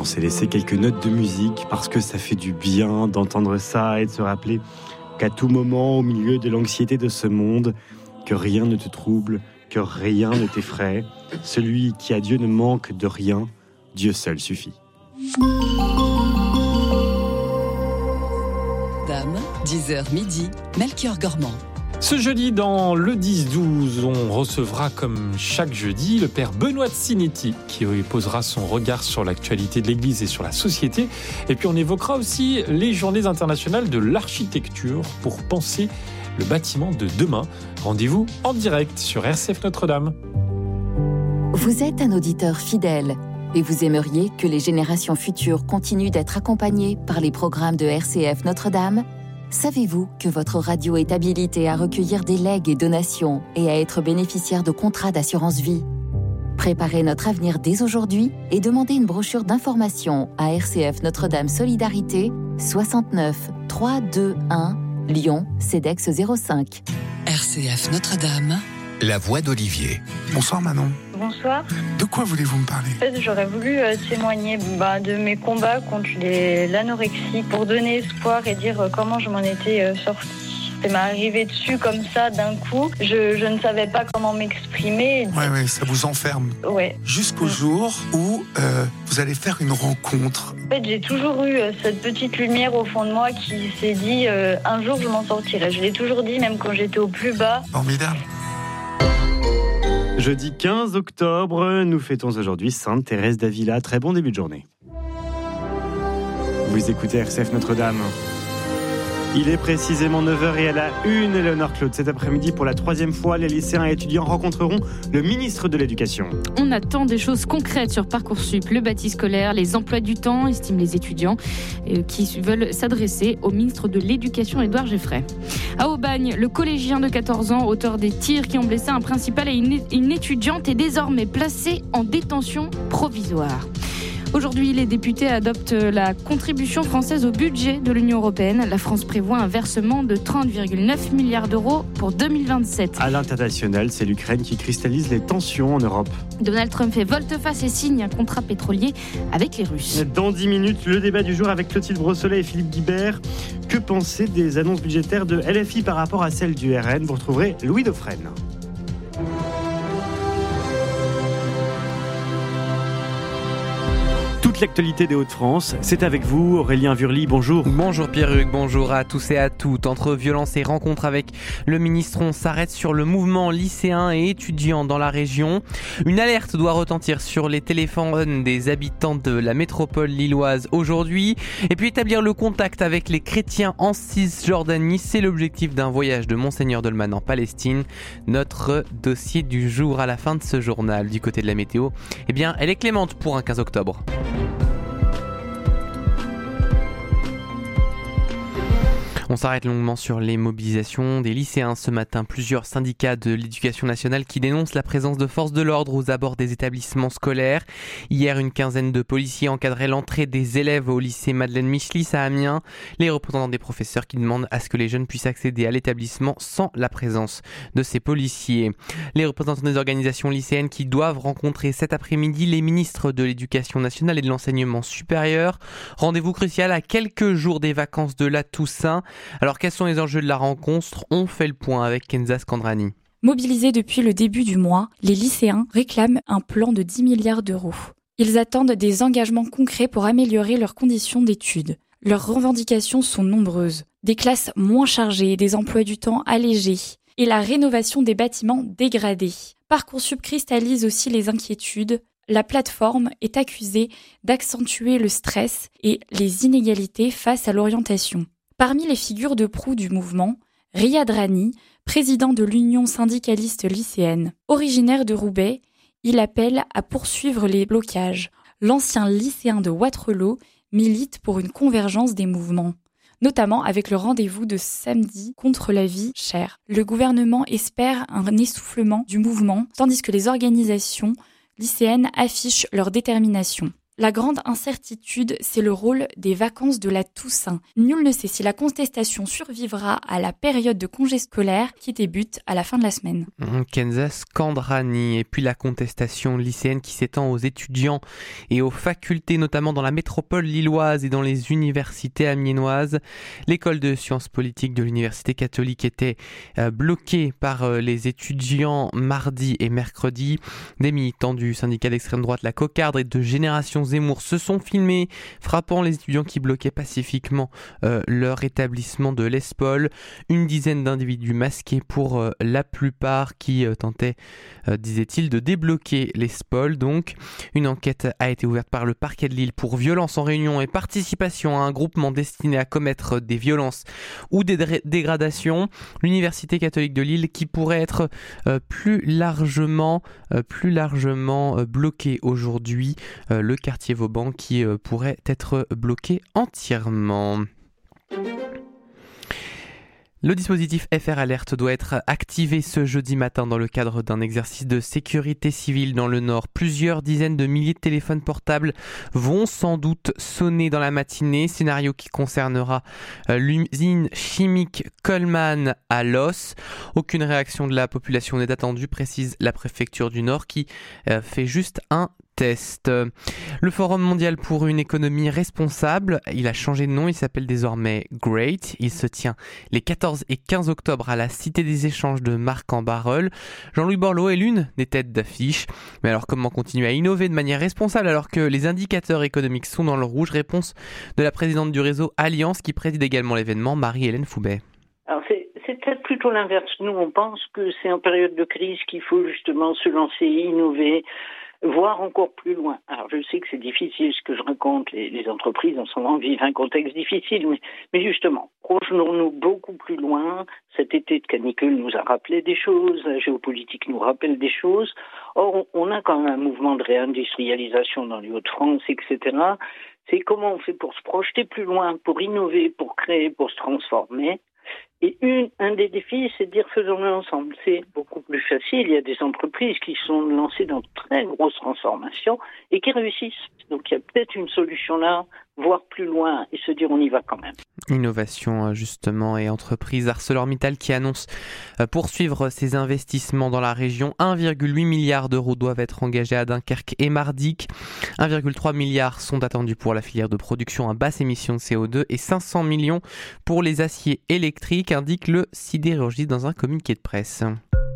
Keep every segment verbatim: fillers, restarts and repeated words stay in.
on s'est laissé quelques notes de musique parce que ça fait du bien d'entendre ça et de se rappeler qu'à tout moment, au milieu de l'anxiété de ce monde, que rien ne te trouble, que rien ne t'effraie. Celui qui a Dieu ne manque de rien, Dieu seul suffit. Dame, dix heures midi, Melchior Gormand. Ce jeudi, dans le dix douze, on recevra comme chaque jeudi le père Benoît Sinetti qui posera son regard sur l'actualité de l'Église et sur la société. Et puis on évoquera aussi les journées internationales de l'architecture pour penser le bâtiment de demain. Rendez-vous en direct sur R C F Notre-Dame. Vous êtes un auditeur fidèle et vous aimeriez que les générations futures continuent d'être accompagnées par les programmes de R C F Notre-Dame ? Savez-vous que votre radio est habilitée à recueillir des legs et donations et à être bénéficiaire de contrats d'assurance vie ? Préparez notre avenir dès aujourd'hui et demandez une brochure d'information à R C F Notre-Dame Solidarité, soixante-neuf trois cent vingt-et-un, Lyon, CEDEX zéro cinq. R C F Notre-Dame. La voix d'Olivier. Bonsoir Manon. Bonsoir. De quoi voulez-vous me parler ? En fait, j'aurais voulu euh, témoigner bah, de mes combats contre les, l'anorexie pour donner espoir et dire euh, comment je m'en étais euh, sortie. Ça m'est arrivé dessus comme ça d'un coup. Je, je ne savais pas comment m'exprimer. Ouais, ouais, ça vous enferme. Ouais. Jusqu'au mmh. jour où euh, vous allez faire une rencontre. En fait, j'ai toujours eu euh, cette petite lumière au fond de moi qui s'est dit euh, un jour je m'en sortirai. Je l'ai toujours dit, même quand j'étais au plus bas. Formidable. Jeudi quinze octobre, nous fêtons aujourd'hui Sainte Thérèse d'Avila. Très bon début de journée. Vous écoutez R C F Notre-Dame. Il est précisément neuf heures et à la une, Léonore Claude. Cet après-midi, pour la troisième fois, les lycéens et étudiants rencontreront le ministre de l'Éducation. On attend des choses concrètes sur Parcoursup, le bâti scolaire, les emplois du temps, estiment les étudiants, euh, qui veulent s'adresser au ministre de l'Éducation, Édouard Geffray. À Aubagne, le collégien de quatorze ans, auteur des tirs qui ont blessé un principal et une, une étudiante, est désormais placé en détention provisoire. Aujourd'hui, les députés adoptent la contribution française au budget de l'Union européenne. La France prévoit un versement de trente virgule neuf milliards d'euros pour deux mille vingt-sept. À l'international, c'est l'Ukraine qui cristallise les tensions en Europe. Donald Trump fait volte-face et signe un contrat pétrolier avec les Russes. Dans dix minutes, le débat du jour avec Clotilde Brossolet et Philippe Guibert. Que penser des annonces budgétaires de L F I par rapport à celles du R N ? Vous retrouverez Louis Dauphren. Toute l'actualité des Hauts-de-France, c'est avec vous, Aurélien Vurly, bonjour. Bonjour Pierre-Hugues, bonjour à tous et à toutes. Entre violences et rencontres avec le ministre, on s'arrête sur le mouvement lycéen et étudiant dans la région. Une alerte doit retentir sur les téléphones des habitants de la métropole lilloise aujourd'hui. Et puis établir le contact avec les chrétiens en Cisjordanie, c'est l'objectif d'un voyage de Monseigneur Dolman en Palestine. Notre dossier du jour à la fin de ce journal. Du côté de la météo, eh bien, elle est clémente pour un quinze octobre. On s'arrête longuement sur les mobilisations des lycéens ce matin. Plusieurs syndicats de l'éducation nationale qui dénoncent la présence de forces de l'ordre aux abords des établissements scolaires. Hier, une quinzaine de policiers encadraient l'entrée des élèves au lycée Madeleine Michelis à Amiens. Les représentants des professeurs qui demandent à ce que les jeunes puissent accéder à l'établissement sans la présence de ces policiers. Les représentants des organisations lycéennes qui doivent rencontrer cet après-midi les ministres de l'éducation nationale et de l'enseignement supérieur. Rendez-vous crucial à quelques jours des vacances de la Toussaint. Alors quels sont les enjeux de la rencontre ? On fait le point avec Kenza Scandrani. Mobilisés depuis le début du mois, les lycéens réclament un plan de dix milliards d'euros. Ils attendent des engagements concrets pour améliorer leurs conditions d'études. Leurs revendications sont nombreuses. Des classes moins chargées, des emplois du temps allégés et la rénovation des bâtiments dégradés. Parcoursup cristallise aussi les inquiétudes. La plateforme est accusée d'accentuer le stress et les inégalités face à l'orientation. Parmi les figures de proue du mouvement, Riyad Rani, président de l'Union syndicaliste lycéenne. Originaire de Roubaix, il appelle à poursuivre les blocages. L'ancien lycéen de Wattrelos milite pour une convergence des mouvements, notamment avec le rendez-vous de samedi contre la vie chère. Le gouvernement espère un essoufflement du mouvement, tandis que les organisations lycéennes affichent leur détermination. La grande incertitude, c'est le rôle des vacances de la Toussaint. Nul ne sait si la contestation survivra à la période de congé scolaire qui débute à la fin de la semaine. Kenza Scandrani, et puis la contestation lycéenne qui s'étend aux étudiants et aux facultés, notamment dans la métropole lilloise et dans les universités amiénoises. L'école de sciences politiques de l'université catholique était euh, bloquée par euh, les étudiants mardi et mercredi. Des militants du syndicat d'extrême droite La Cocarde et de Génération Zemmour se sont filmés, frappant les étudiants qui bloquaient pacifiquement euh, leur établissement de l'Espol. Une dizaine d'individus masqués pour euh, la plupart qui euh, tentaient, euh, disait-il, de débloquer l'Espol. Donc, une enquête a été ouverte par le parquet de Lille pour violence en réunion et participation à un groupement destiné à commettre des violences ou des dé- dégradations. L'université catholique de Lille qui pourrait être euh, plus largement, euh, plus largement euh, bloquée aujourd'hui. Euh, le quartier Vauban qui euh, pourrait être bloqué entièrement. Le dispositif F R Alert doit être activé ce jeudi matin dans le cadre d'un exercice de sécurité civile dans le Nord. Plusieurs dizaines de milliers de téléphones portables vont sans doute sonner dans la matinée, scénario qui concernera l'usine chimique Coleman à Los. Aucune réaction de la population n'est attendue, précise la préfecture du Nord qui fait juste un test. Le Forum mondial pour une économie responsable, il a changé de nom, il s'appelle désormais GREAT. Il se tient les quatorze et quinze octobre à la Cité des Échanges de Marc-en-Barœul. Jean-Louis Borloo est l'une des têtes d'affiche. Mais alors comment continuer à innover de manière responsable alors que les indicateurs économiques sont dans le rouge? Réponse de la présidente du réseau Alliance qui préside également l'événement, Marie-Hélène Foubet. Alors c'est, c'est peut-être plutôt l'inverse. Nous on pense que c'est en période de crise qu'il faut justement se lancer, innover, voir encore plus loin. Alors je sais que c'est difficile ce que je raconte, les, les entreprises en ce moment vivent un contexte difficile, mais, mais justement, projetons-nous beaucoup plus loin. Cet été de canicule nous a rappelé des choses, la géopolitique nous rappelle des choses. Or, on a quand même un mouvement de réindustrialisation dans les Hauts-de-France, et cetera. C'est comment on fait pour se projeter plus loin, pour innover, pour créer, pour se transformer. Et une, un des défis, c'est de dire faisons-le ensemble. C'est beaucoup plus facile. Il y a des entreprises qui sont lancées dans de très grosses transformations et qui réussissent. Donc il y a peut-être une solution là, voir plus loin et se dire on y va quand même. Innovation justement et entreprise. ArcelorMittal qui annonce poursuivre ses investissements dans la région. un virgule huit milliard d'euros doivent être engagés à Dunkerque et Mardic. un virgule trois milliard sont attendus pour la filière de production à basse émission de C O deux et cinq cents millions pour les aciers électriques, indique le sidérurgiste dans un communiqué de presse.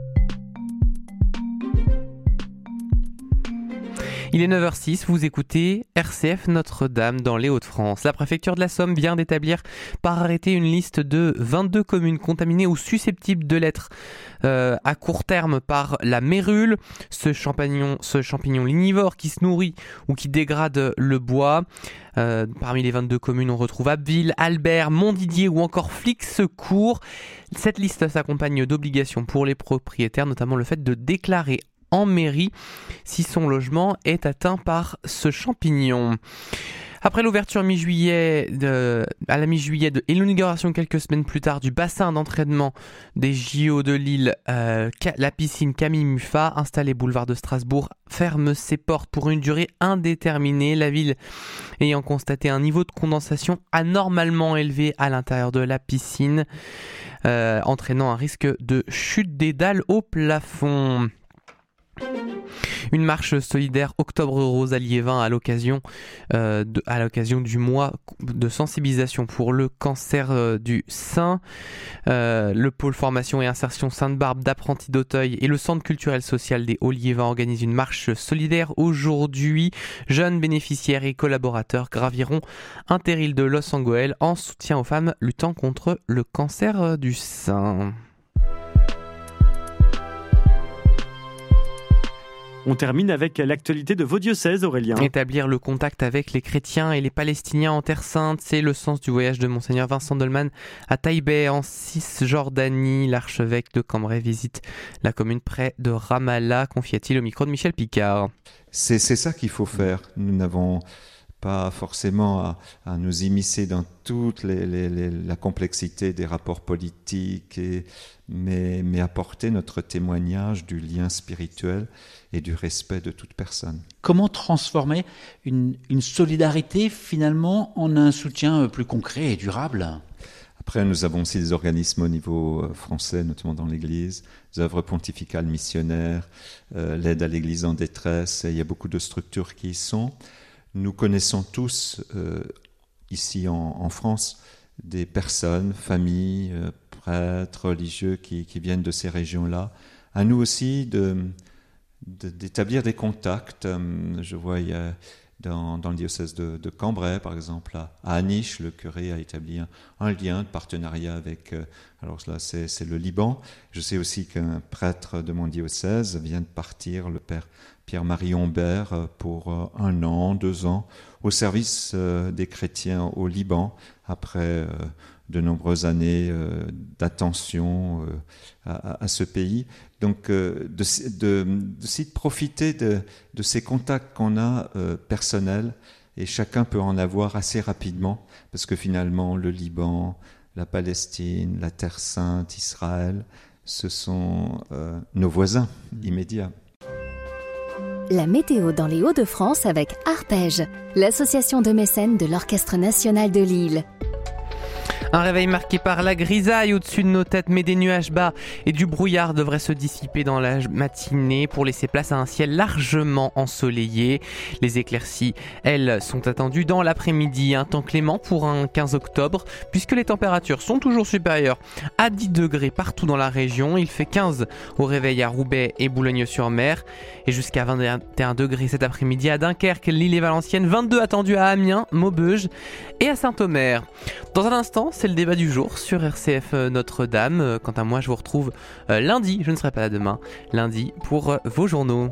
Il est neuf heures six, vous écoutez R C F Notre-Dame dans les Hauts-de-France. La préfecture de la Somme vient d'établir par arrêté une liste de vingt-deux communes contaminées ou susceptibles de l'être euh, à court terme par la mérule, ce champignon, ce champignon lignivore qui se nourrit ou qui dégrade le bois. Euh, parmi les vingt-deux communes, on retrouve Abbeville, Albert, Montdidier ou encore Flix-Secours. Cette liste s'accompagne d'obligations pour les propriétaires, notamment le fait de déclarer en mairie si son logement est atteint par ce champignon. Après l'ouverture mi-juillet de, à la mi-juillet de, et l'inauguration quelques semaines plus tard du bassin d'entraînement des J O de Lille, euh, la piscine Camille Muffat, installée boulevard de Strasbourg, ferme ses portes pour une durée indéterminée. La ville ayant constaté un niveau de condensation anormalement élevé à l'intérieur de la piscine, euh, entraînant un risque de chute des dalles au plafond. Une marche solidaire Octobre Rose à Liévin à l'occasion, euh, de, à l'occasion du mois de sensibilisation pour le cancer euh, du sein. Euh, le pôle formation et insertion Sainte-Barbe d'Apprentis d'Auteuil et le centre culturel social des Hauts-Liévins organisent une marche solidaire aujourd'hui. Jeunes bénéficiaires et collaborateurs graviront un terril de Los Angeles en soutien aux femmes luttant contre le cancer du sein. On termine avec l'actualité de vos diocèses, Aurélien. Établir le contact avec les chrétiens et les Palestiniens en Terre Sainte, c'est le sens du voyage de Monseigneur Vincent Dolman à Taïbeh, en Cisjordanie. L'archevêque de Cambrai visite la commune près de Ramallah, confia-t-il au micro de Michel Picard. C'est, c'est ça qu'il faut faire. Nous n'avons pas forcément à, à nous immiscer dans toute les, les, les, la complexité des rapports politiques, et, mais, mais apporter notre témoignage du lien spirituel et du respect de toute personne. Comment transformer une, une solidarité finalement en un soutien plus concret et durable ? Après, nous avons aussi des organismes au niveau français, notamment dans l'Église, des œuvres pontificales missionnaires, euh, l'aide à l'Église en détresse, et il y a beaucoup de structures qui y sont. Nous connaissons tous, euh, ici en, en France, des personnes, familles, euh, prêtres, religieux qui, qui viennent de ces régions-là. À nous aussi de, de, d'établir des contacts. Je vois, il y a dans, dans le diocèse de, de Cambrai, par exemple, à, à Aniche, le curé a établi un, un lien de partenariat avec, euh, alors là c'est, c'est le Liban. Je sais aussi qu'un prêtre de mon diocèse vient de partir, le père Pierre-Marie Humbert, pour un an, deux ans, au service euh, des chrétiens au Liban, après euh, de nombreuses années euh, d'attention euh, à, à ce pays. Donc, euh, de, de, de, de profiter de, de ces contacts qu'on a euh, personnels, et chacun peut en avoir assez rapidement, parce que finalement, le Liban, la Palestine, la Terre Sainte, Israël, ce sont euh, nos voisins immédiats. La météo dans les Hauts-de-France avec Arpège, l'association de mécènes de l'Orchestre national de Lille. Un réveil marqué par la grisaille au-dessus de nos têtes, mais des nuages bas et du brouillard devraient se dissiper dans la matinée pour laisser place à un ciel largement ensoleillé. Les éclaircies, elles, sont attendues dans l'après-midi. Un temps clément pour un quinze octobre, puisque les températures sont toujours supérieures à dix degrés partout dans la région. Il fait quinze au réveil à Roubaix et Boulogne-sur-Mer, et jusqu'à vingt et un degrés cet après-midi à Dunkerque, Lille et Valenciennes, vingt-deux attendus à Amiens, Maubeuge et à Saint-Omer. Dans un instant, c'est le débat du jour sur R C F Notre-Dame. Quant à moi, je vous retrouve lundi, je ne serai pas là demain, lundi pour vos journaux.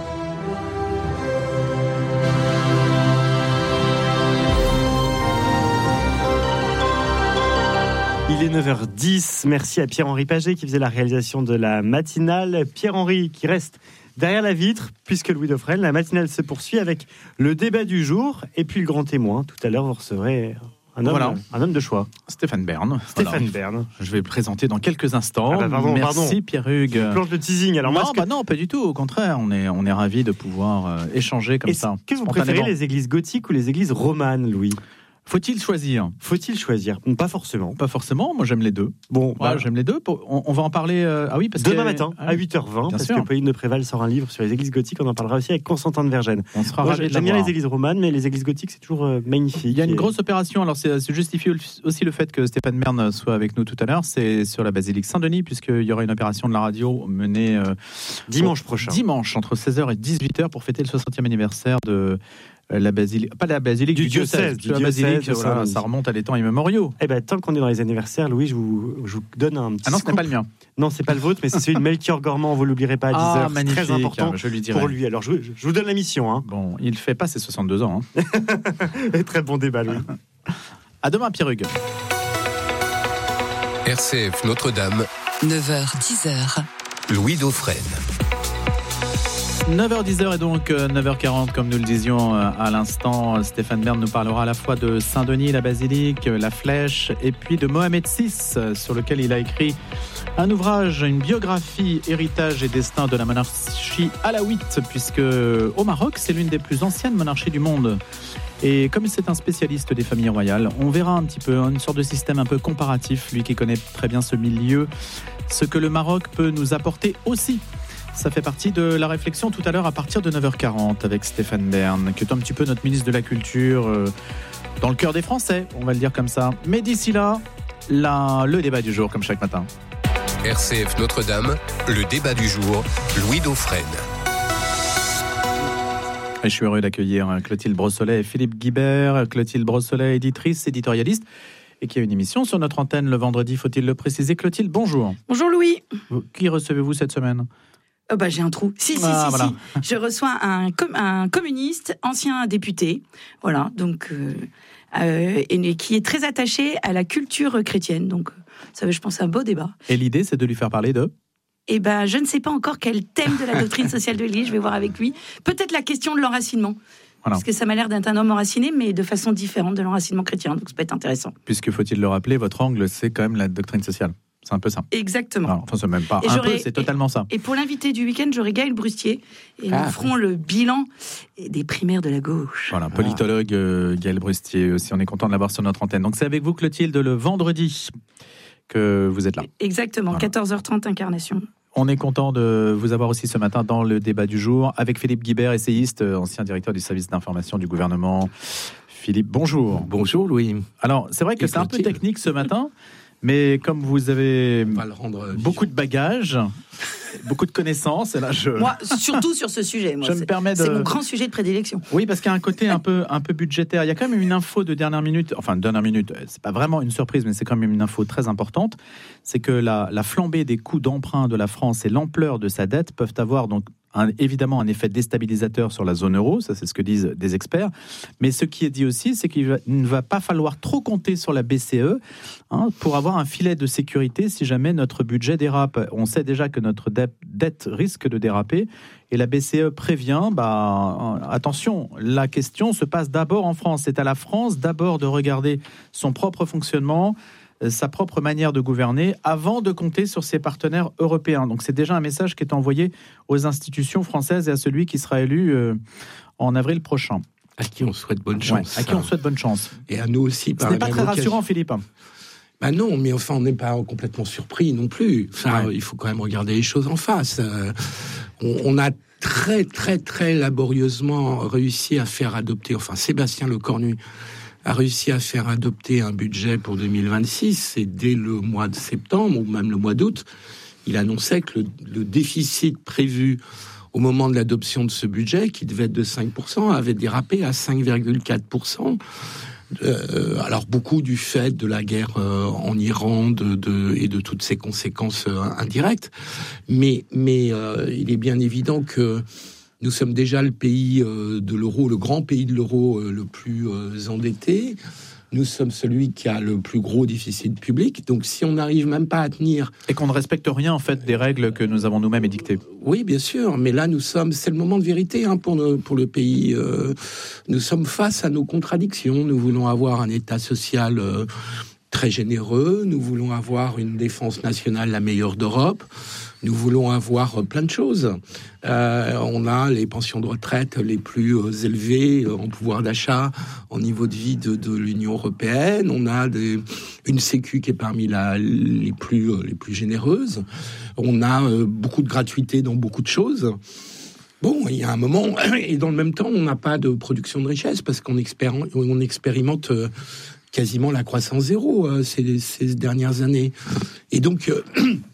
Il est neuf heures dix, merci à Pierre-Henri Paget qui faisait la réalisation de la matinale. Pierre-Henri qui reste derrière la vitre, puisque Louis Dauphren, la matinale se poursuit avec le débat du jour et puis le grand témoin. Tout à l'heure, vous recevrez un homme, voilà. un homme de choix. Stéphane Bern. Stéphane voilà. Bern. Je vais le présenter dans quelques instants. Ah bah pardon, Merci pardon. Pierre-Hugues. Je plonge le teasing. Alors non, moi, bah que... non, pas du tout. Au contraire, on est, on est ravis de pouvoir euh, échanger comme Est-ce ça. que vous préférez les églises gothiques ou les églises romanes, Louis ? Faut-il choisir ? Faut-il choisir ? Pas forcément. Pas forcément, moi j'aime les deux. Bon, ouais, bah, j'aime les deux. On, on va en parler. Euh... Ah oui, parce demain que... matin à huit heures vingt, bien parce sûr. que Pauline de Préval sort un livre sur les églises gothiques. On en parlera aussi avec Constantin de Vergennes. On sera Moi, ravis de j'aime bien l'avoir. les églises romanes, mais les églises gothiques, c'est toujours euh, magnifique. Il y a une et... grosse opération. Alors, c'est, c'est justifié aussi le fait que Stéphane Bern soit avec nous tout à l'heure. C'est sur la basilique Saint-Denis, puisqu'il y aura une opération de la radio menée euh, dimanche au, prochain. Dimanche, entre seize heures et dix-huit heures, pour fêter le soixantième anniversaire de la basilique, pas la basilique du, du diocèse, diocèse, du la diocèse basilique, de voilà, Saint-Denis. Ça remonte à des temps immémoriaux. Eh ben, tant qu'on est dans les anniversaires, Louis, je vous, je vous donne un petit Ah non, ce scoop. n'est pas le mien. Non, c'est pas le vôtre, mais c'est celui de Melchior Gormand, vous l'oublierez pas à dix heures. Ah, magnifique, très important je lui dirai. pour lui. Alors, je, je vous donne la mission. Hein. Bon, il fait pas ses soixante-deux ans. Hein. Très bon débat, Louis. À demain, Pierre-Hugues. R C F Notre-Dame. neuf heures dix heures. Louis Dauphren. neuf heures dix et donc neuf heures quarante, comme nous le disions à l'instant. Stéphane Bern nous parlera à la fois de Saint-Denis, la basilique, la flèche, et puis de Mohamed six, sur lequel il a écrit un ouvrage, une biographie, héritage et destin de la monarchie alaouite, puisque au Maroc, c'est l'une des plus anciennes monarchies du monde. Et comme c'est un spécialiste des familles royales, on verra un petit peu, une sorte de système un peu comparatif, lui qui connaît très bien ce milieu, ce que le Maroc peut nous apporter aussi. Ça fait partie de la réflexion tout à l'heure à partir de neuf heures quarante avec Stéphane Bern, qui est un petit peu notre ministre de la Culture, euh, dans le cœur des Français, on va le dire comme ça. Mais d'ici là, la, le débat du jour, comme chaque matin. R C F Notre-Dame, le débat du jour, Louis Dauphren. Et je suis heureux d'accueillir Clotilde Brossolet et Philippe Guibert. Clotilde Brossolet, éditrice, éditorialiste, et qui a une émission sur notre antenne le vendredi, faut-il le préciser. Clotilde, bonjour. Bonjour Louis. Qui recevez-vous cette semaine ? Oh bah, j'ai un trou. Si, si, ah, si, voilà. si. Je reçois un, com- un communiste, ancien député, voilà, donc, euh, euh, et qui est très attaché à la culture chrétienne. Donc, ça va, je pense, un beau débat. Et l'idée, c'est de lui faire parler de ? Eh ben, je ne sais pas encore quel thème de la doctrine sociale de l'Église, je vais voir avec lui. Peut-être la question de l'enracinement. Voilà. Parce que ça m'a l'air d'être un homme enraciné, mais de façon différente de l'enracinement chrétien. Donc ça peut être intéressant. Puisque, faut-il le rappeler, votre angle, c'est quand même la doctrine sociale. C'est un peu ça. Exactement. Alors, enfin, c'est même pas Et un j'aurais- peu, c'est totalement ça. Et pour l'invité du week-end, j'aurai Gaël Brustier. Et Ah. nous ferons le bilan des primaires de la gauche. Voilà, politologue euh, Gaël Brustier aussi. On est content de l'avoir sur notre antenne. Donc, c'est avec vous, Clotilde, le vendredi que vous êtes là. Exactement, Voilà. quatorze heures trente, incarnation. On est content de vous avoir aussi ce matin dans le débat du jour avec Philippe Guibert, essayiste, ancien directeur du service d'information du gouvernement. Philippe, bonjour. Bonjour Louis. Alors, c'est vrai que Et c'est un peu Clotilde. technique ce matin, mais comme vous avez On va le rendre beaucoup de bagages, beaucoup de connaissances, et là je... Moi, surtout sur ce sujet. Moi, Je me c'est- permets de- C'est mon grand sujet de prédilection. Oui, parce qu'il y a un côté un peu, un peu budgétaire. Il y a quand même une info de dernière minute, enfin de dernière minute, c'est pas vraiment une surprise, mais c'est quand même une info très importante. C'est que la, la flambée des coûts d'emprunt de la France et l'ampleur de sa dette peuvent avoir donc un- évidemment un effet déstabilisateur sur la zone euro, ça c'est ce que disent des experts. Mais ce qui est dit aussi, c'est qu'il va- il ne va pas falloir trop compter sur la B C E hein, pour avoir un filet de sécurité si jamais notre budget dérape. On sait déjà que notre de- dette risque de déraper. Et la B C E prévient, bah, attention, la question se passe d'abord en France. C'est à la France d'abord de regarder son propre fonctionnement, euh, sa propre manière de gouverner, avant de compter sur ses partenaires européens. Donc c'est déjà un message qui est envoyé aux institutions françaises et à celui qui sera élu euh, en avril prochain. À qui on souhaite bonne chance. Ouais, à qui on souhaite bonne chance. Et à nous aussi. Ce par n'est la pas même très occasion. rassurant, Philippe. Bah non, mais enfin, on n'est pas complètement surpris non plus. Enfin, Ouais. il faut quand même regarder les choses en face. Euh, on, on a très, très, très laborieusement réussi à faire adopter, enfin, Sébastien Lecornu a réussi à faire adopter un budget pour deux mille vingt-six, et dès le mois de septembre, ou même le mois d'août, il annonçait que le, le déficit prévu au moment de l'adoption de ce budget, qui devait être de cinq pour cent, avait dérapé à cinq virgule quatre pour cent. Euh, alors beaucoup du fait de la guerre euh, en Iran de, de, et de toutes ses conséquences euh, indirectes, mais, mais euh, il est bien évident que nous sommes déjà le pays euh, de l'euro, le grand pays de l'euro euh, le plus euh, endetté. Nous sommes celui qui a le plus gros déficit public. Donc, si on n'arrive même pas à tenir... Et qu'on ne respecte rien, en fait, des règles que nous avons nous-mêmes édictées. Oui, bien sûr. Mais là, nous sommes... C'est le moment de vérité hein, pour, nos, pour le pays. Euh, nous sommes face à nos contradictions. Nous voulons avoir un État social euh, très généreux. Nous voulons avoir une défense nationale la meilleure d'Europe. Nous voulons avoir plein de choses. Euh, on a les pensions de retraite les plus euh, élevées euh, en pouvoir d'achat, en niveau de vie de, de l'Union européenne. On a des, une sécu qui est parmi la, les, plus, euh, les plus généreuses. On a euh, beaucoup de gratuité dans beaucoup de choses. Bon, il y a un moment, et dans le même temps, on n'a pas de production de richesse parce qu'on expéri- on expérimente euh, quasiment la croissance zéro euh, ces, ces dernières années. Et donc... Euh,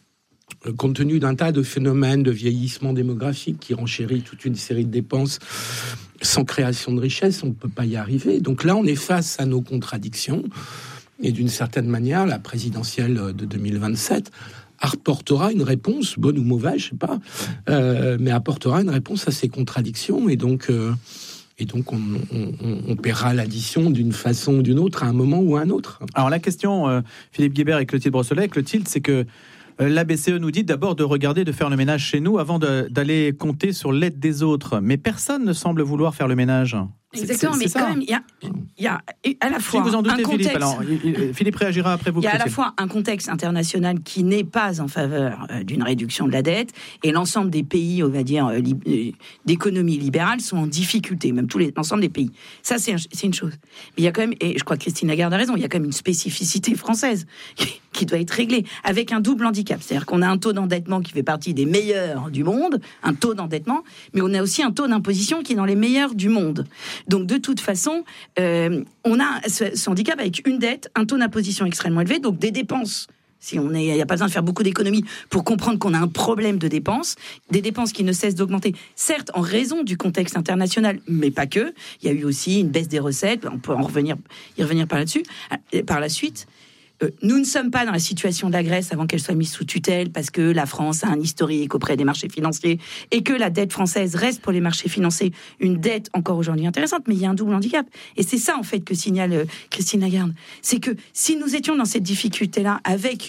compte tenu d'un tas de phénomènes de vieillissement démographique qui renchérit toute une série de dépenses, sans création de richesse, on ne peut pas y arriver. Donc là, on est face à nos contradictions. Et d'une certaine manière, la présidentielle de deux mille vingt-sept apportera une réponse, bonne ou mauvaise, je sais pas, euh, mais apportera une réponse à ces contradictions. Et donc... Euh, Et donc, on, on, on paiera l'addition d'une façon ou d'une autre à un moment ou à un autre. Alors, la question, euh, Philippe Guibert et Clotilde Brossolet, Clotilde, c'est que euh, la B C E nous dit d'abord de regarder, de faire le ménage chez nous avant de, d'aller compter sur l'aide des autres. Mais personne ne semble vouloir faire le ménage. Exactement, C'est- mais c'est ça. quand même, il y a, il y a à la fois Si vous en doutez, un contexte... Philippe, alors, il- il- Philippe réagira après vous. Il y a à la Clotilde. fois un contexte international qui n'est pas en faveur euh, d'une réduction de la dette, et l'ensemble des pays, on va dire, euh, lib- euh, d'économie libérale sont en difficulté, même tous les, l'ensemble des pays. Ça, c'est, un- c'est une chose. Mais il y a quand même, et je crois que Christine Lagarde a raison, il y a quand même une spécificité française qui, qui doit être réglée, avec un double handicap. C'est-à-dire qu'on a un taux d'endettement qui fait partie des meilleurs du monde, un taux d'endettement, mais on a aussi un taux d'imposition qui est dans les meilleurs du monde. Donc, de toute façon, euh, on a ce, ce handicap avec une dette, un taux d'imposition extrêmement élevé, donc des dépenses. Si on est, il n'y a pas besoin de faire beaucoup d'économies pour comprendre qu'on a un problème de dépenses, des dépenses qui ne cessent d'augmenter, certes en raison du contexte international, mais pas que. Il y a eu aussi une baisse des recettes, on peut en revenir, y revenir par là-dessus, par la suite. Euh, nous ne sommes pas dans la situation de la Grèce avant qu'elle soit mise sous tutelle, parce que la France a un historique auprès des marchés financiers et que la dette française reste pour les marchés financiers une dette encore aujourd'hui intéressante, mais il y a un double handicap. Et c'est ça, en fait, que signale euh, Christine Lagarde. C'est que si nous étions dans cette difficulté-là avec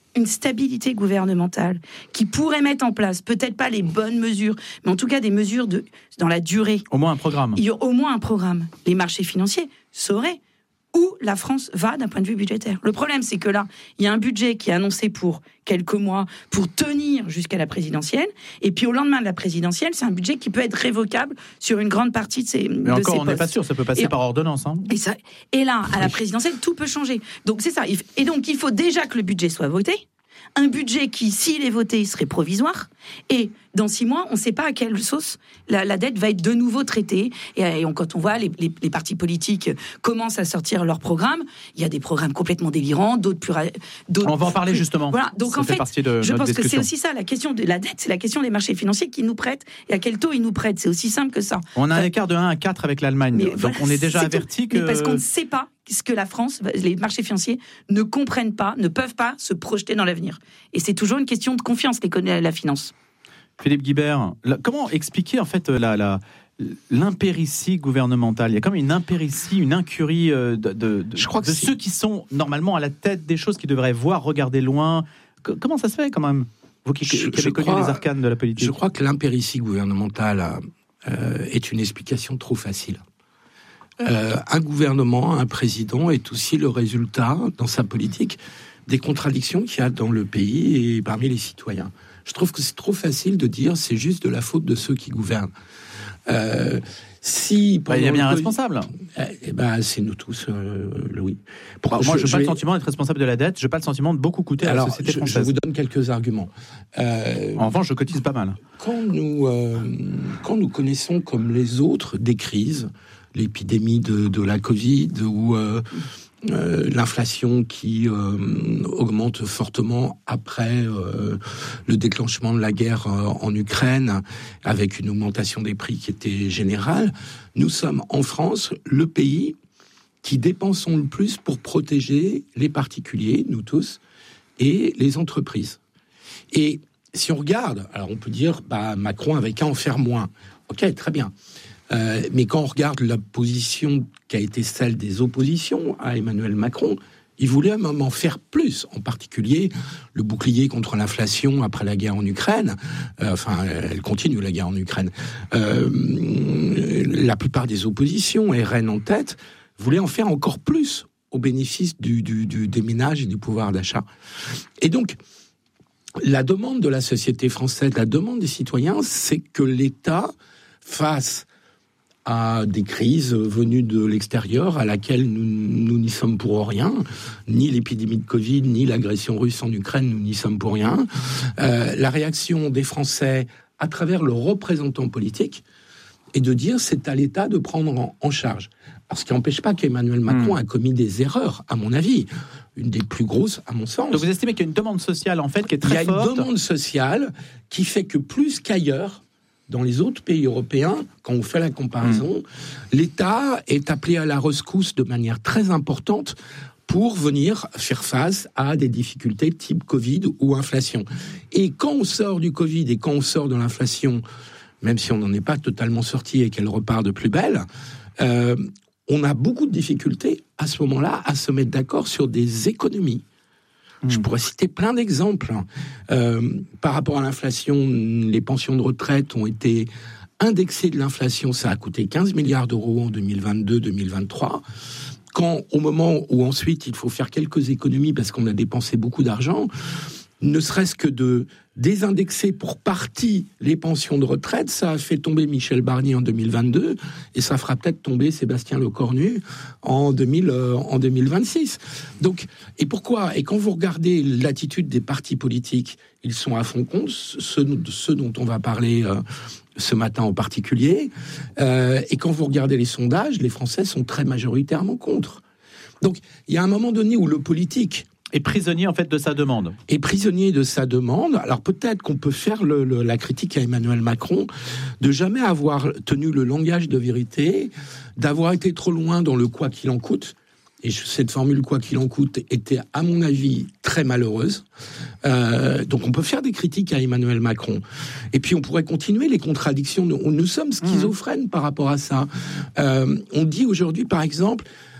une stabilité gouvernementale qui pourrait mettre en place, peut-être pas les bonnes mesures, mais en tout cas des mesures de, dans la durée. Au moins un programme. Il y a au moins un programme. Les marchés financiers sauraient où la France va d'un point de vue budgétaire. Le problème, c'est que là, il y a un budget qui est annoncé pour quelques mois, pour tenir jusqu'à la présidentielle, et puis au lendemain de la présidentielle, c'est un budget qui peut être révocable sur une grande partie de ces, Mais de encore, ces on n'est pas sûr, ça peut passer et, par ordonnance. Hein. Et, ça, et là, à la présidentielle, tout peut changer. Donc c'est ça. Et donc il faut déjà que le budget soit voté. Un budget qui, s'il est voté, serait provisoire. Et dans six mois, on ne sait pas à quelle sauce la, la dette va être de nouveau traitée. Et, et on, quand on voit les, les, les partis politiques commencent à sortir leurs programmes, il y a des programmes complètement délirants, d'autres plus... D'autres on va en parler plus, justement. Voilà. Donc ça en fait, de je pense discussion. que c'est aussi ça, la question de la dette, c'est la question des marchés financiers qui nous prêtent et à quel taux ils nous prêtent. C'est aussi simple que ça. On a un enfin, écart de un à quatre avec l'Allemagne. Donc voilà, on est déjà c'est averti tout. que... Mais parce qu'on ne sait pas ce que la France, les marchés financiers ne comprennent pas, ne peuvent pas se projeter dans l'avenir. Et c'est toujours une question de confiance, la finance. Philippe Guibert, là, comment expliquer en fait la, la, l'impéritie gouvernementale ? Il y a comme une impéritie, une incurie de, de, de, Je crois que de ceux qui sont normalement à la tête des choses, qui devraient voir, regarder loin. Comment ça se fait quand même ? Vous qui, je, qui avez connu crois, les arcanes de la politique. Je crois que l'impéritie gouvernementale euh, est une explication trop facile. Euh, un gouvernement, un président est aussi le résultat, dans sa politique, des contradictions qu'il y a dans le pays et parmi les citoyens. Je trouve que c'est trop facile de dire c'est juste de la faute de ceux qui gouvernent. Euh, si bah, il y a bien un responsable. Eh ben, c'est nous tous, euh, Louis. Pour, Alors, je, moi, je n'ai pas vais... le sentiment d'être responsable de la dette. Je n'ai pas le sentiment de beaucoup coûter à Alors, la société je, française. Je vous donne quelques arguments. Euh, en revanche, je cotise pas mal. Quand nous, euh, quand nous connaissons, comme les autres, des crises, l'épidémie de, de la Covid ou euh, euh, l'inflation qui euh, augmente fortement après euh, le déclenchement de la guerre euh, en Ukraine, avec une augmentation des prix qui était générale, nous sommes en France le pays qui dépensons le plus pour protéger les particuliers, nous tous, et les entreprises. Et si on regarde, alors on peut dire, bah, Macron avait qu'à en faire moins. Ok, très bien. Euh, mais quand on regarde la position qui a été celle des oppositions à Emmanuel Macron, il voulait même en faire plus, en particulier le bouclier contre l'inflation après la guerre en Ukraine. Euh, enfin, elle continue la guerre en Ukraine. Euh, la plupart des oppositions, R N en tête, voulaient en faire encore plus au bénéfice du, du, du, des ménages et du pouvoir d'achat. Et donc, la demande de la société française, la demande des citoyens, c'est que l'État fasse à des crises venues de l'extérieur, à laquelle nous, nous n'y sommes pour rien, ni l'épidémie de Covid, ni l'agression russe en Ukraine, nous n'y sommes pour rien. Euh, la réaction des Français à travers leurs représentants politiques est de dire c'est à l'État de prendre en, en charge. Alors, ce qui n'empêche pas qu'Emmanuel Macron mmh. a commis des erreurs, à mon avis, une des plus grosses, à mon sens. Donc vous estimez qu'il y a une demande sociale, en fait, qui est très forte ? Il y a forte. Une demande sociale qui fait que plus qu'ailleurs, dans les autres pays européens, quand on fait la comparaison, mmh. l'État est appelé à la rescousse de manière très importante pour venir faire face à des difficultés type Covid ou inflation. Et quand on sort du Covid et quand on sort de l'inflation, même si on n'en est pas totalement sorti et qu'elle repart de plus belle, euh, on a beaucoup de difficultés à ce moment-là à se mettre d'accord sur des économies. Je pourrais citer plein d'exemples. Euh, par rapport à l'inflation, les pensions de retraite ont été indexées de l'inflation. Ça a coûté quinze milliards d'euros en deux mille vingt-deux deux mille vingt-trois. Quand, au moment où ensuite il faut faire quelques économies parce qu'on a dépensé beaucoup d'argent, ne serait-ce que de désindexer pour partie les pensions de retraite, ça a fait tomber Michel Barnier en deux mille vingt-deux et ça fera peut-être tomber Sébastien Lecornu en, deux mille, euh, en deux mille vingt-six. Donc, et pourquoi ? Et quand vous regardez l'attitude des partis politiques, ils sont à fond contre, ceux, ceux dont on va parler euh, ce matin en particulier, euh, et quand vous regardez les sondages, les Français sont très majoritairement contre. Donc, il y a un moment donné où le politique est prisonnier en fait de sa demande. Est prisonnier de sa demande. Alors peut-être qu'on peut faire le, le, la critique à Emmanuel Macron de jamais avoir tenu le langage de vérité, d'avoir été trop loin dans le quoi qu'il en coûte. Et cette formule quoi qu'il en coûte était, à mon avis, très malheureuse. Euh, donc on peut faire des critiques à Emmanuel Macron. Et puis on pourrait continuer les contradictions. Nous, nous sommes schizophrènes mmh. par rapport à ça. Euh, on dit aujourd'hui, par exemple,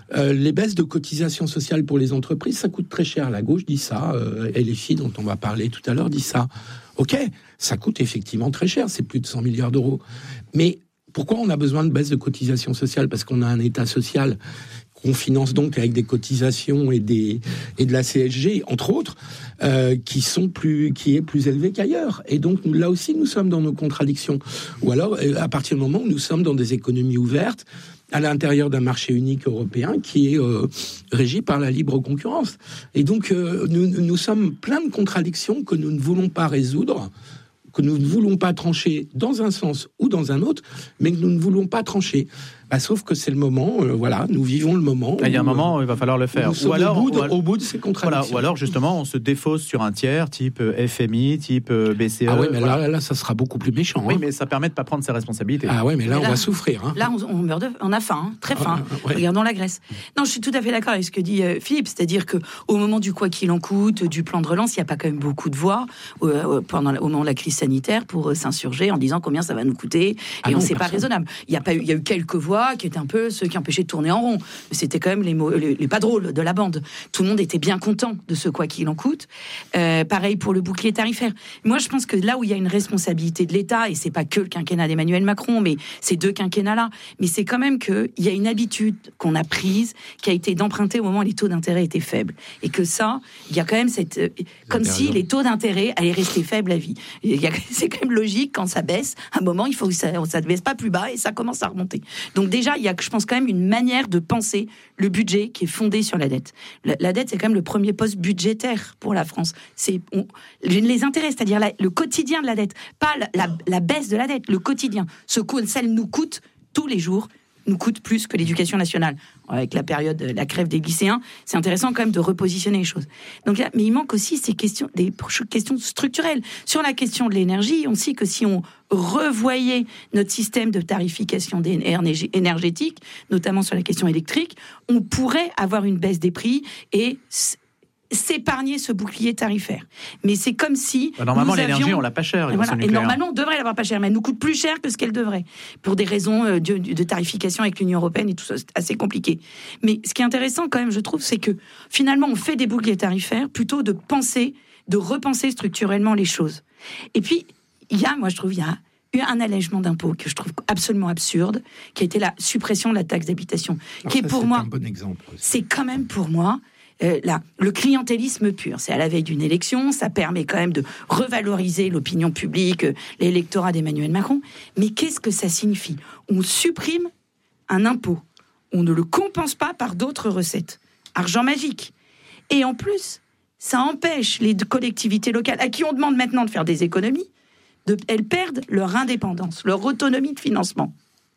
Euh, les baisses de cotisations sociales pour les entreprises, ça coûte très cher. La gauche dit ça, euh, et les filles dont on va parler tout à l'heure dit ça. Ok, ça coûte effectivement très cher, c'est plus de cent milliards d'euros. Mais pourquoi on a besoin de baisse de cotisations sociales ? Parce qu'on a un État social qu'on finance donc avec des cotisations et, des, et de la C S G, entre autres, euh, qui, sont plus, qui est plus élevé qu'ailleurs. Et donc, là aussi, nous sommes dans nos contradictions. Ou alors, à partir du moment où nous sommes dans des économies ouvertes, à l'intérieur d'un marché unique européen qui est euh, régi par la libre concurrence. Et donc, euh, nous, nous sommes plein de contradictions que nous ne voulons pas résoudre, que nous ne voulons pas trancher dans un sens ou dans un autre, mais que nous ne voulons pas trancher. Bah, sauf que c'est le moment, euh, voilà, nous vivons le moment. Il y a un moment où il va falloir le faire. Ou alors, au bout, de, au bout de ces contradictions. Voilà, ou alors, justement, on se défausse sur un tiers, type F M I, type B C E. Ah oui, mais voilà. là, là, ça sera beaucoup plus méchant. Oui, hein. mais ça permet de ne pas prendre ses responsabilités. Ah oui, mais là, mais là on va souffrir. Hein. Là, on, on meurt de, on a faim, hein, très faim. Ah, ouais. Regardons la Grèce. Non, je suis tout à fait d'accord avec ce que dit euh, Philippe, c'est-à-dire que au moment du quoi qu'il en coûte, du plan de relance, il n'y a pas quand même beaucoup de voix euh, pendant au moment de la crise sanitaire pour euh, s'insurger en disant combien ça va nous coûter. Ah et non, on sait personne. pas raisonnable. Il y a pas eu, il y a eu quelques voix qui étaient un peu ceux qui empêchaient de tourner en rond. Mais c'était quand même les, mots, les, les pas drôles de la bande. Tout le monde était bien content de ce quoi qu'il en coûte. Euh, pareil pour le bouclier tarifaire. Moi, je pense que là où il y a une responsabilité de l'État, et c'est pas que le quinquennat d'Emmanuel Macron, mais ces deux quinquennats-là, mais c'est quand même qu'il y a une habitude qu'on a prise, qui a été d'emprunter au moment où les taux d'intérêt étaient faibles. Et que ça, il y a quand même cette... Euh, comme si raison. Les taux d'intérêt allaient rester faibles à vie. Il y a, c'est quand même logique, quand ça baisse, à un moment, il faut que ça ne baisse pas plus bas et ça commence à remonter. Donc déjà, il y a, je pense, quand même une manière de penser le budget qui est fondé sur la dette. La, la dette, c'est quand même le premier poste budgétaire pour la France. C'est on, les intérêts, c'est-à-dire la, le quotidien de la dette, pas la, la, la baisse de la dette, le quotidien. Ce que celle nous coûte tous les jours, nous coûte plus que l'éducation nationale. Avec la période, la grève des lycéens, c'est intéressant quand même de repositionner les choses. Donc là, mais il manque aussi ces questions, des questions structurelles. Sur la question de l'énergie, on sait que si on revoyait notre système de tarification énergétique, notamment sur la question électrique, on pourrait avoir une baisse des prix et s'épargner ce bouclier tarifaire. Mais c'est comme si... Normalement, nous l'énergie, avions... on l'a pas cher. Voilà. Et normalement, on devrait l'avoir pas cher, mais elle nous coûte plus cher que ce qu'elle devrait, pour des raisons de, de tarification avec l'Union européenne et tout ça, c'est assez compliqué. Mais ce qui est intéressant quand même, je trouve, c'est que finalement, on fait des boucliers tarifaires plutôt de penser, de repenser structurellement les choses. Et puis, il y a, moi je trouve, il y a eu un allègement d'impôts que je trouve absolument absurde, qui a été la suppression de la taxe d'habitation, Alors qui ça, est pour c'est moi... un bon exemple aussi. C'est quand même pour moi... Euh, là, le clientélisme pur, c'est à la veille d'une élection, ça permet quand même de revaloriser l'opinion publique, euh, l'électorat d'Emmanuel Macron. Mais qu'est-ce que ça signifie ? On supprime un impôt, on ne le compense pas par d'autres recettes. Argent magique. Et en plus, ça empêche les collectivités locales, à qui on demande maintenant de faire des économies, de, elles perdent leur indépendance, leur autonomie de financement.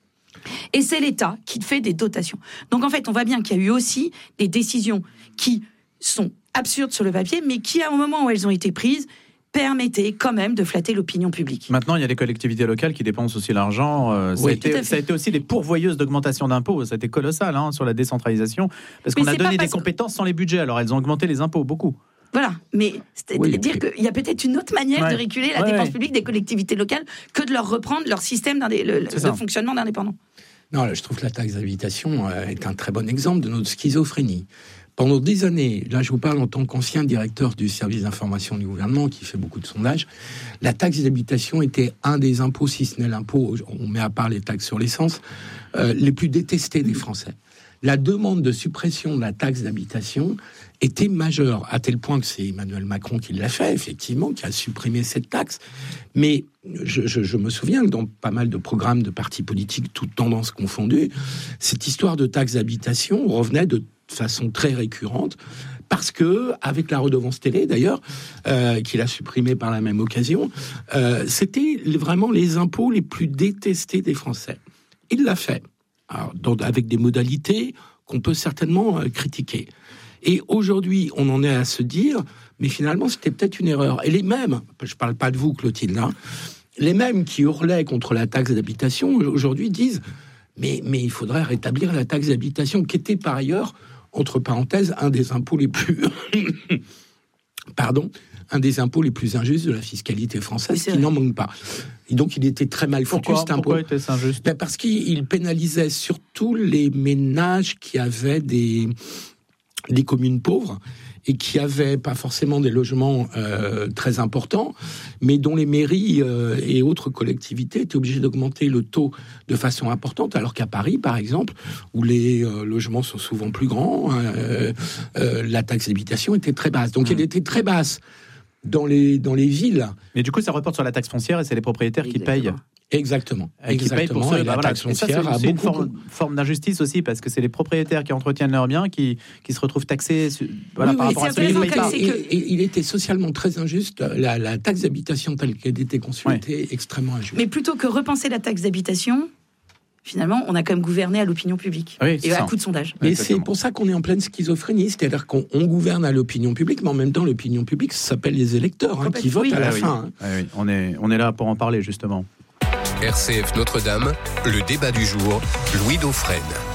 Et c'est l'État qui fait des dotations. Donc en fait, on voit bien qu'il y a eu aussi des décisions qui sont absurdes sur le papier, mais qui, au moment où elles ont été prises, permettaient quand même de flatter l'opinion publique. Maintenant, il y a des collectivités locales qui dépensent aussi l'argent. Euh, ça, oui, a été, ça a été aussi des pourvoyeurs d'augmentation d'impôts. Ça a été colossal hein, sur la décentralisation, parce qu'on a donné des compétences sans les budgets. Alors elles ont augmenté les impôts, beaucoup. Voilà, mais c'est-à-dire oui, qu'il y a peut-être une autre manière ouais. de réguler la ouais, dépense ouais. publique des collectivités locales que de leur reprendre leur système d'indé- le, de fonctionnement d'indépendants. Non, là, je trouve que la taxe d'habitation euh, est un très bon exemple de notre schizophrénie. Pendant des années, là je vous parle en tant qu'ancien directeur du service d'information du gouvernement qui fait beaucoup de sondages, la taxe d'habitation était un des impôts, si ce n'est l'impôt, on met à part les taxes sur l'essence, euh, les plus détestés des Français. La demande de suppression de la taxe d'habitation était majeure, à tel point que c'est Emmanuel Macron qui l'a fait, effectivement, qui a supprimé cette taxe. Mais je, je, je me souviens que dans pas mal de programmes de partis politiques, toutes tendances confondues, cette histoire de taxe d'habitation revenait de façon très récurrente, parce que, avec la redevance télé d'ailleurs, euh, qu'il a supprimée par la même occasion, euh, c'était vraiment les impôts les plus détestés des Français. Il l'a fait. Alors, dans, avec des modalités qu'on peut certainement euh, critiquer. Et aujourd'hui, on en est à se dire, mais finalement, c'était peut-être une erreur. Et les mêmes, je ne parle pas de vous, Clotilde, hein, les mêmes qui hurlaient contre la taxe d'habitation, aujourd'hui disent, mais, mais il faudrait rétablir la taxe d'habitation, qui était par ailleurs, entre parenthèses, un des impôts les plus... Pardon, un des impôts les plus injustes de la fiscalité française, oui, qui n'en manque pas. Et donc, il était très mal foutu, Pourquoi, cet impôt. pourquoi était-ce injuste ? Ben parce qu'il il pénalisait surtout les ménages qui avaient des, des communes pauvres et qui avaient pas forcément des logements euh, très importants, mais dont les mairies euh, et autres collectivités étaient obligées d'augmenter le taux de façon importante, alors qu'à Paris, par exemple, où les euh, logements sont souvent plus grands, euh, euh, la taxe d'habitation était très basse. Donc, mmh. elle était très basse dans les, dans les villes. Mais du coup, ça reporte sur la taxe foncière et c'est les propriétaires Exactement. qui payent. Exactement. Et qui payent pour ça. Et la voilà. taxe Et ça, foncière c'est, a c'est une beaucoup... forme, forme d'injustice aussi, parce que c'est les propriétaires qui entretiennent leurs biens qui, qui se retrouvent taxés voilà, oui, par oui, rapport à ceux qui ne payent pas. Et, et, et il était socialement très injuste. La, la taxe d'habitation telle qu'elle était conçue ouais. était extrêmement injuste. Mais plutôt que repenser la taxe d'habitation, finalement, on a quand même gouverné à l'opinion publique oui, et à coup de sondage. Mais c'est pour ça qu'on est en pleine schizophrénie, c'est-à-dire qu'on on gouverne à l'opinion publique, mais en même temps, l'opinion publique, ça s'appelle les électeurs hein, qui votent oui, à la oui. fin. Hein. Oui, oui. On est, on est là pour en parler, justement. R C F Notre-Dame, le débat du jour, Louis Dauphren.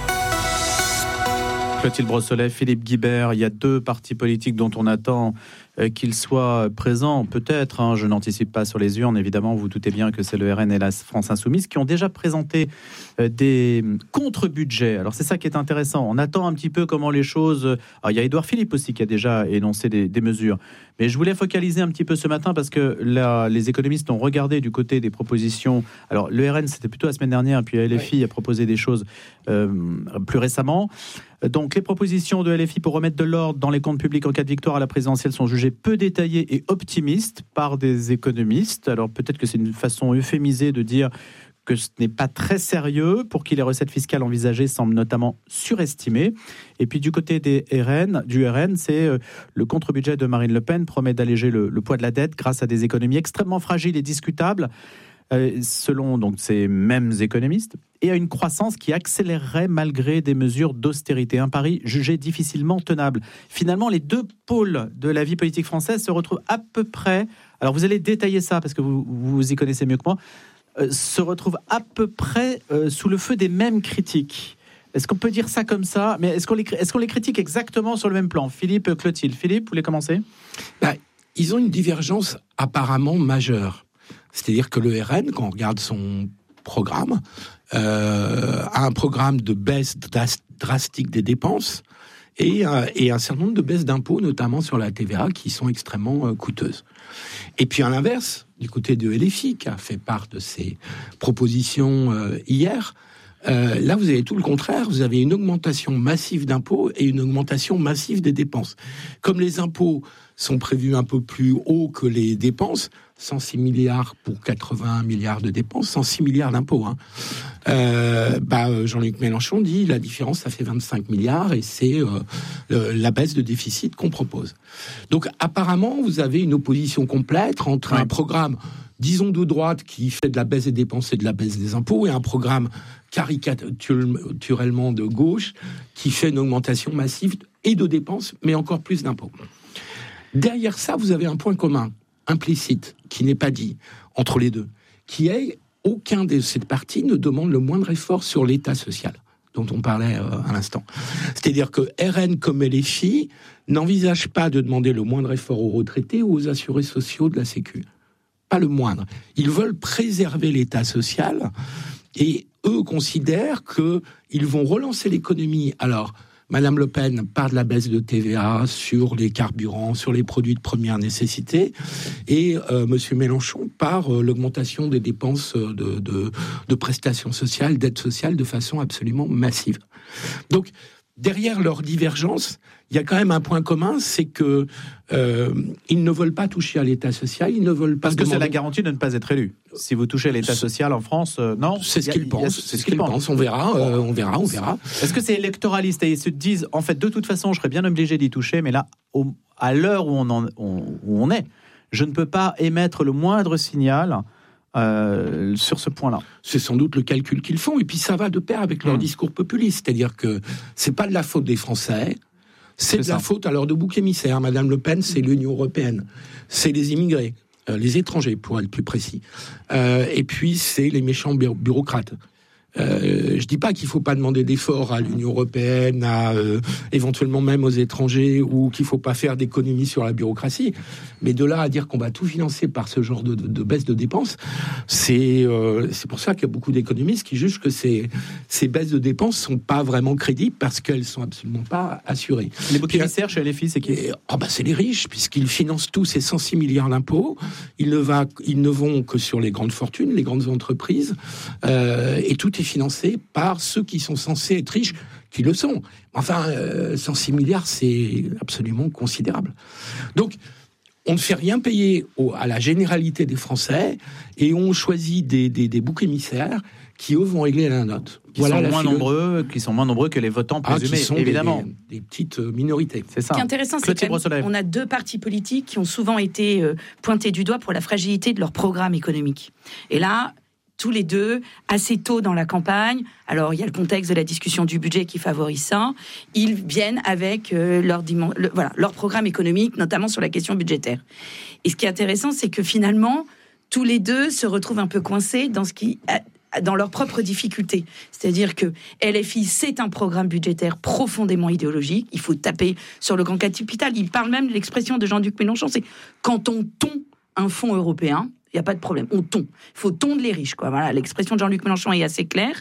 Clotilde Brossolet, Philippe Guibert, il y a deux partis politiques dont on attend euh, qu'ils soient présents, peut-être, hein, je n'anticipe pas sur les urnes, évidemment, vous doutez bien que c'est le R N et la France Insoumise qui ont déjà présenté euh, des contre-budgets. Alors c'est ça qui est intéressant, on attend un petit peu comment les choses... Alors, il y a Édouard Philippe aussi qui a déjà énoncé des, des mesures, mais je voulais focaliser un petit peu ce matin parce que là, les économistes ont regardé du côté des propositions. Alors le R N, c'était plutôt la semaine dernière, puis L F I oui. a proposé des choses euh, plus récemment. Donc les propositions de L F I pour remettre de l'ordre dans les comptes publics en cas de victoire à la présidentielle sont jugées peu détaillées et optimistes par des économistes. Alors peut-être que c'est une façon euphémisée de dire que ce n'est pas très sérieux, pour qui les recettes fiscales envisagées semblent notamment surestimées. Et puis du côté des R N, du R N, c'est euh, le contre-budget de Marine Le Pen promet d'alléger le, le poids de la dette grâce à des économies extrêmement fragiles et discutables, euh, selon donc ces mêmes économistes, et à une croissance qui accélérerait malgré des mesures d'austérité. Un pari jugé difficilement tenable. Finalement, les deux pôles de la vie politique française se retrouvent à peu près... Alors vous allez détailler ça, parce que vous, vous y connaissez mieux que moi, euh, se retrouvent à peu près euh, sous le feu des mêmes critiques. Est-ce qu'on peut dire ça comme ça ? Mais est-ce qu'on les, est-ce qu'on les critique exactement sur le même plan ? Philippe, Clotilde. Philippe, vous voulez commencer ? bah, Ils ont une divergence apparemment majeure. C'est-à-dire que le R N, quand on regarde son programme, euh, a un programme de baisse dras- drastique des dépenses et, euh, et un certain nombre de baisses d'impôts, notamment sur la T V A, qui sont extrêmement euh, coûteuses. Et puis à l'inverse, du côté de L F I, qui a fait part de ses propositions euh, hier, euh, là vous avez tout le contraire, vous avez une augmentation massive d'impôts et une augmentation massive des dépenses. Comme les impôts sont prévus un peu plus haut que les dépenses, cent six milliards pour quatre-vingts milliards de dépenses, cent six milliards d'impôts. Hein. Euh, bah, Jean-Luc Mélenchon dit la différence, ça fait vingt-cinq milliards et c'est euh, le, la baisse de déficit qu'on propose. Donc apparemment, vous avez une opposition complète entre ouais. un programme, disons de droite, qui fait de la baisse des dépenses et de la baisse des impôts, et un programme caricatuellement de gauche qui fait une augmentation massive et de dépenses, mais encore plus d'impôts. Derrière ça, vous avez un point commun, implicite, qui n'est pas dit entre les deux, qui est aucun de ces partis ne demande le moindre effort sur l'État social, dont on parlait euh, à l'instant. C'est-à-dire que R N comme L F I n'envisagent pas de demander le moindre effort aux retraités ou aux assurés sociaux de la Sécu. Pas le moindre. Ils veulent préserver l'État social et eux considèrent qu'ils vont relancer l'économie. Alors, Madame Le Pen parle de la baisse de T V A sur les carburants, sur les produits de première nécessité, et euh, Monsieur Mélenchon par euh, l'augmentation des dépenses de, de, de prestations sociales, d'aides sociales de façon absolument massive. Donc, derrière leur divergence, il y a quand même un point commun, c'est que euh, ils ne veulent pas toucher à l'État social, ils ne veulent pas... Parce que demander... c'est la garantie de ne pas être élu. Si vous touchez à l'État social en France, euh, non. C'est ce a, qu'ils pensent. C'est ce qu'ils pensent. On verra. Euh, on verra. On verra. Est-ce que c'est électoraliste et ils se disent, en fait, de toute façon, je serais bien obligé d'y toucher, mais là, au, à l'heure où on, en, on, où on est, je ne peux pas émettre le moindre signal. Euh, sur ce point-là. C'est sans doute le calcul qu'ils font, et puis ça va de pair avec leur mmh. discours populiste, c'est-à-dire que c'est pas de la faute des Français, c'est, c'est de ça. La faute à leur de bouc émissaire. Madame Le Pen, c'est l'Union européenne, c'est les immigrés, euh, les étrangers pour être plus précis, euh, et puis c'est les méchants bureaucrates. Euh, je dis pas qu'il faut pas demander d'efforts à l'Union européenne, à euh, éventuellement même aux étrangers, ou qu'il faut pas faire d'économies sur la bureaucratie. Mais de là à dire qu'on va tout financer par ce genre de, de, de baisse de dépenses, c'est euh, c'est pour ça qu'il y a beaucoup d'économistes qui jugent que ces ces baisses de dépenses sont pas vraiment crédibles parce qu'elles sont absolument pas assurées. Les boucs émissaires chez L F I, c'est qui ? Ah bah c'est les riches, puisqu'ils financent tous ces cent six milliards d'impôts. Ils ne va, ils ne vont que sur les grandes fortunes, les grandes entreprises, euh, et tout est financé par ceux qui sont censés être riches, qui le sont. Enfin, euh, cent six milliards, c'est absolument considérable. Donc, on ne fait rien payer au, à la généralité des Français, et on choisit des, des, des boucs émissaires qui, eux, vont régler la note. Qui, voilà sont moins philo... nombreux, qui sont moins nombreux que les votants présumés, ah, évidemment. Des, des, des petites minorités. C'est ça. Ce qui est intéressant, c'est qu'on a deux partis politiques qui ont souvent été euh, pointés du doigt pour la fragilité de leur programme économique. Et là, tous les deux, assez tôt dans la campagne, alors il y a le contexte de la discussion du budget qui favorise ça, ils viennent avec euh, leur, dimen- le, voilà, leur programme économique, notamment sur la question budgétaire. Et ce qui est intéressant, c'est que finalement, tous les deux se retrouvent un peu coincés dans ce qui... dans leurs propres difficultés. C'est-à-dire que L F I, c'est un programme budgétaire profondément idéologique. Il faut taper sur le grand capital. Il parle même de l'expression de Jean-Luc Mélenchon, c'est quand on tond un fonds européen, il n'y a pas de problème, on tond. Il faut tondre les riches, quoi. Voilà, l'expression de Jean-Luc Mélenchon est assez claire.